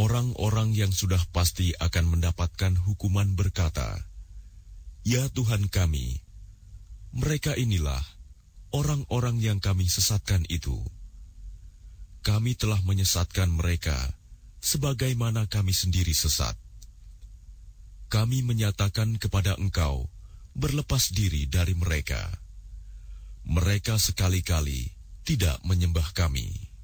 orang-orang yang sudah pasti akan mendapatkan hukuman berkata, "Ya Tuhan kami, mereka inilah orang-orang yang kami sesatkan itu. Kami telah menyesatkan mereka sebagaimana kami sendiri sesat. Kami menyatakan kepada Engkau, berlepas diri dari mereka. Mereka sekali-kali tidak menyembah kami."